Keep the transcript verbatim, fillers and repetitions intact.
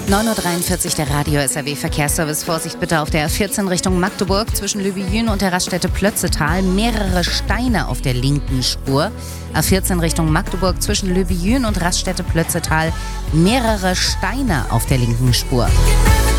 neun Uhr dreiundvierzig, der Radio-S R W-Verkehrsservice. Vorsicht bitte auf der A vierzehn Richtung Magdeburg zwischen Lübejün und der Raststätte Plötzetal. Mehrere Steine auf der linken Spur. A vierzehn Richtung Magdeburg zwischen Lübejün und Raststätte Plötzetal. Mehrere Steine auf der linken Spur.